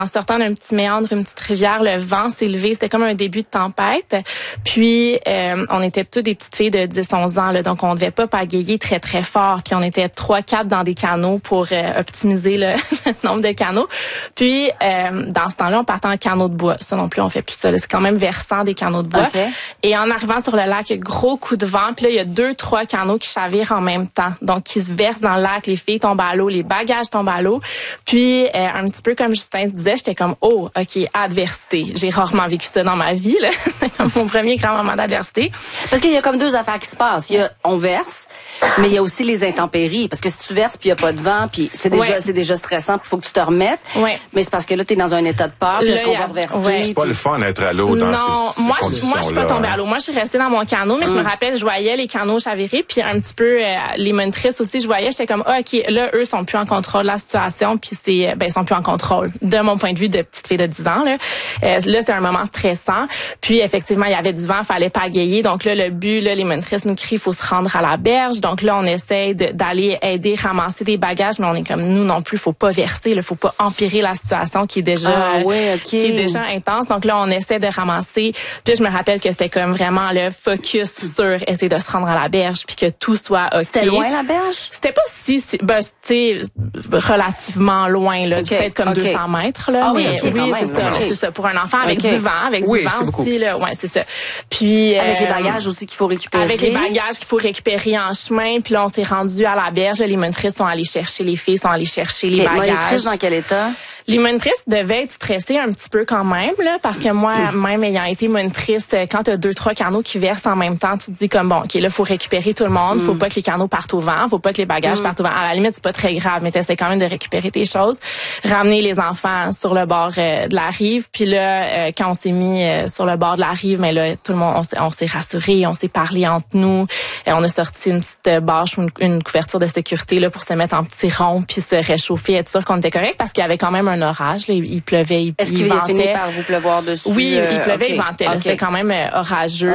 En sortant d'un petit méandre, une petite rivière, le vent s'est levé. C'était comme un début de tempête. Puis, on était toutes des petites filles de 10-11 ans, là, donc on devait pas pagayer très, très fort. Puis, on était 3-4 dans des canots pour optimiser le nombre de canots. Puis, dans ce temps-là, on partait en canot de bois. Ça non plus, on fait plus ça. Là. C'est quand même versant des canots de bois. Okay. Et en arrivant sur le lac, gros coup de vent. Puis là, il y a 2-3 canots qui chavirent en même temps. Donc, qui se versent dans le lac. Les filles tombent à l'eau, les bagages tombent à l'eau. Puis, un petit peu comme Justin disait, j'étais comme, oh, OK, adversité. J'ai rarement vécu ça dans ma vie, là. C'était comme mon premier grand moment d'adversité. Parce qu'il y a comme deux affaires qui se passent. Il y a, on verse, mais il y a aussi les intempéries. Parce que si tu verses puis il n'y a pas de vent, puis c'est déjà stressant, puis il faut que tu te remettes. Ouais. Mais c'est parce que là, tu es dans un état de peur, puis est-ce qu'on va reverser? Ouais. C'est pas le fun d'être à l'eau dans ces moi, conditions-là. Je suis pas tombée à l'eau. Moi, je suis restée dans mon canot, mais je me rappelle, je voyais les canots chavirer, puis un petit peu, les monitrices aussi, je voyais, j'étais comme, OK, là, eux sont plus en contrôle de la situation, puis ils sont plus en contrôle. De mon point de vue de petite fille de 10 ans, là, c'est un moment stressant. Puis, effectivement, il y avait du vent, fallait pagayer. Donc là, le but, là, les monitrices nous crient, il faut se rendre à la berge. Donc là, on essaie d'aller aider, ramasser des bagages, mais on est comme, nous non plus, faut pas verser, là, faut pas empirer la situation qui est déjà, qui est déjà intense. Donc là, on essaie de ramasser. Puis je me rappelle que c'était comme vraiment le focus sur essayer de se rendre à la berge, puis que tout soit OK. C'était loin, la berge? C'était pas tu sais, relativement loin, là, peut-être comme 200 mètres, là. Ah mais oui, c'est ça, c'est ça. Pour un enfant avec du vent, du vent aussi, là. Ouais, c'est ça. Puis, avec les bagages aussi qu'il faut récupérer. Avec les bagages qu'il faut récupérer en chemin. Puis là, on s'est rendu à la berge. Les monitrices sont allées chercher, les filles sont allées chercher les bagages. Les monitrices dans quel état? Les monitrices devaient être stressées un petit peu quand même, là, parce que moi, même ayant été monitrice, quand t'as 2-3 canots qui versent en même temps, tu te dis comme bon, OK, là, faut récupérer tout le monde, faut pas que les canots partent au vent, faut pas que les bagages partent au vent. À la limite, c'est pas très grave, mais t'essaies quand même de récupérer tes choses, ramener les enfants sur le bord de la rive, puis là, quand on s'est mis sur le bord de la rive, mais là, tout le monde, on s'est rassuré, on s'est parlé entre nous, on a sorti une petite bâche ou une couverture de sécurité là pour se mettre en petit rond puis se réchauffer, être sûr qu'on était correct parce qu'il y avait quand même un orage, là, il pleuvait, Est-ce qu'il a fini par vous pleuvoir dessus? Oui, il pleuvait, il ventait. Là, c'était quand même orageux.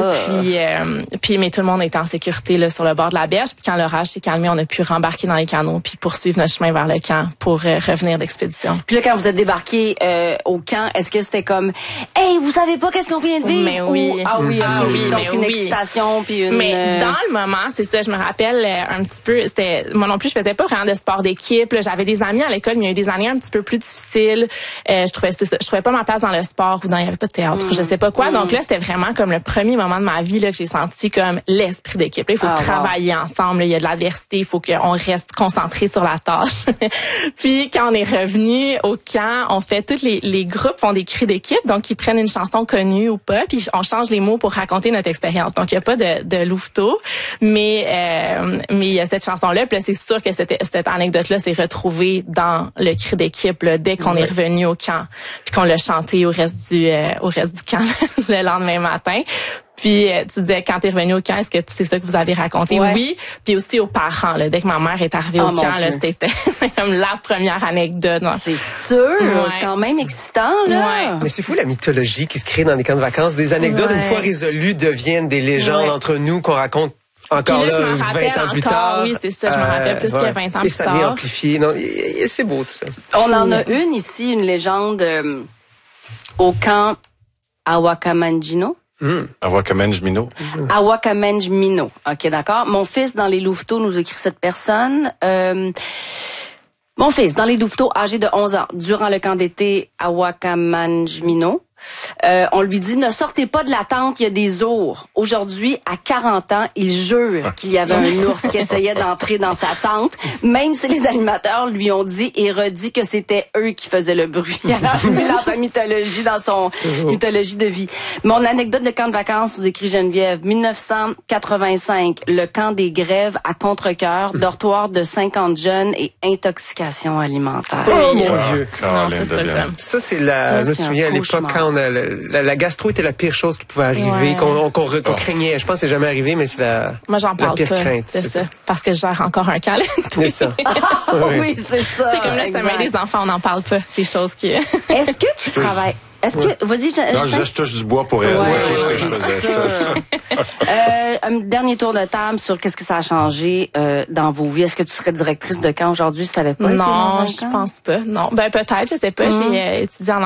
Puis mais tout le monde était en sécurité là sur le bord de la berge. Puis quand l'orage s'est calmé, on a pu rembarquer dans les canots puis poursuivre notre chemin vers le camp pour revenir d'expédition. Puis là, quand vous êtes débarqué au camp, est-ce que c'était comme, hey, vous savez pas qu'est-ce qu'on vient de vivre? Mais oui. Ou, donc une excitation puis une. Mais dans le moment, c'est ça. Je me rappelle un petit peu. C'était moi non plus, je faisais pas vraiment de sport d'équipe. Là, j'avais des amis à l'école, mais il y a eu des années un petit peu plus difficiles. Je trouvais pas ma place dans le sport ou il y avait pas de théâtre, je sais pas quoi. Donc là, c'était vraiment comme le premier moment de ma vie là que j'ai senti comme l'esprit d'équipe. Là, il faut travailler ensemble. Là, il y a de l'adversité. Il faut qu'on reste concentré sur la tâche. Puis quand on est revenu au camp, on fait tous les groupes font des cris d'équipe, donc ils prennent une chanson connue ou pas, puis on change les mots pour raconter notre expérience. Donc il y a pas de louveteau, mais il y a cette chanson là. Puis là, c'est sûr que cette anecdote là s'est retrouvée dans le cri d'équipe là, dès qu'on est revenu au camp, puis qu'on l'a chanté au reste du camp le lendemain matin. Puis tu disais quand t'es revenu au camp, est-ce que c'est ça que vous avez raconté? Ouais. Oui. Puis aussi aux parents là, dès que ma mère est arrivée au camp là, c'était comme la première anecdote. Ouais. C'est sûr, c'est quand même excitant là. Ouais. Mais c'est fou la mythologie qui se crée dans les camps de vacances. Des anecdotes une fois résolues deviennent des légendes entre nous qu'on raconte encore là, là 20 ans plus tard. Oui, c'est ça, je me rappelle plus que 20 ans plus tard. Et ça devient amplifié. Non, c'est beau tout ça. On en a une ici, une légende au camp Awakamanjino. Awakamanjmino. Awakamanjmino. OK, d'accord. Mon fils dans les louveteaux nous écrit cette personne. Mon fils dans les louveteaux âgé de 11 ans durant le camp d'été Awakamanjmino. On lui dit ne sortez pas de la tente, il y a des ours. Aujourd'hui, à 40 ans, il jure qu'il y avait un ours qui essayait d'entrer dans sa tente, même si les animateurs lui ont dit et redit que c'était eux qui faisaient le bruit. Alors, lui, dans sa mythologie, dans son mythologie de vie. Mon anecdote de camp de vacances, vous écrit Geneviève, 1985, le camp des grèves à Contrecœur, dortoir de 50 jeunes et intoxication alimentaire. Oh mon Dieu! Non, ça, c'est pas le fun. Ça, c'est la... Je me souviens à l'époque quand la gastro était la pire chose qui pouvait arriver, qu'on craignait. Je pense que c'est jamais arrivé, mais c'est Moi, j'en parle pire pas crainte. de ça. Parce que je gère encore un camp. C'est ça. Oui, c'est ça. C'est comme là, ça met les enfants, on n'en parle pas. Des choses qui... Est-ce que tu travailles... Est-ce que, vas-y, non, je touche du bois pour elle. C'est tout ce que je faisais. Un dernier tour de table sur qu'est-ce que ça a changé dans vos vies. Est-ce que tu serais directrice de camp aujourd'hui si tu n'avais pas été dans un camp? Non, je pense pas. Non, ben peut-être, je sais pas. J'ai étudié en